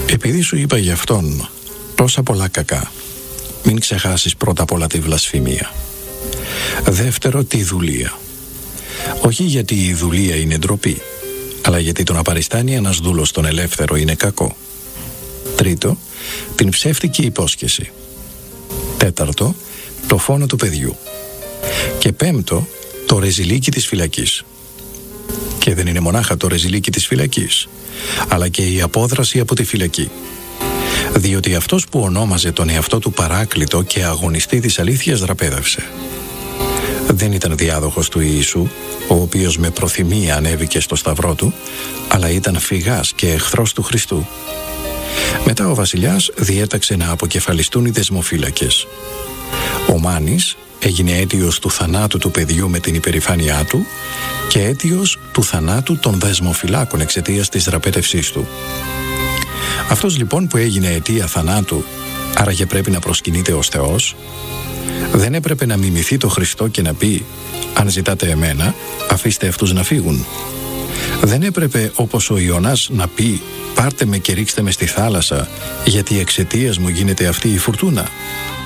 Επειδή σου είπα γι' αυτόν τόσα πολλά κακά, μην ξεχάσεις πρώτα απ' όλα τη βλασφημία. Δεύτερο, τη δουλεία. Όχι γιατί η δουλεία είναι ντροπή, αλλά γιατί το να παριστάνει ένας δούλος τον ελεύθερο είναι κακό. Τρίτο, την ψεύτικη υπόσχεση. Τέταρτο, το φόνο του παιδιού. Και πέμπτο, το ρεζιλίκι της φυλακής. Και δεν είναι μονάχα το ρεζιλίκι της φυλακής, αλλά και η απόδραση από τη φυλακή. Διότι αυτός που ονόμαζε τον εαυτό του παράκλητο και αγωνιστή της αλήθειας δραπέδευσε. Δεν ήταν διάδοχος του Ιησού, ο οποίος με προθυμία ανέβηκε στο σταυρό του, αλλά ήταν φυγάς και εχθρός του Χριστού. Μετά ο βασιλιάς διέταξε να αποκεφαλιστούν οι δεσμοφύλακες. Ο Μάνης έγινε αίτιος του θανάτου του παιδιού με την υπερηφάνειά του και αίτιος του θανάτου των δεσμοφυλάκων εξαιτίας της δραπέτευσής του. Αυτός λοιπόν που έγινε αιτία θανάτου, άραγε πρέπει να προσκυνείται ως Θεός. Δεν έπρεπε να μιμηθεί το Χριστό και να πει «Αν ζητάτε εμένα, αφήστε αυτούς να φύγουν». Δεν έπρεπε όπως ο Ιωνάς να πει «Πάρτε με και ρίξτε με στη θάλασσα, γιατί εξαιτίας μου γίνεται αυτή η φουρτούνα».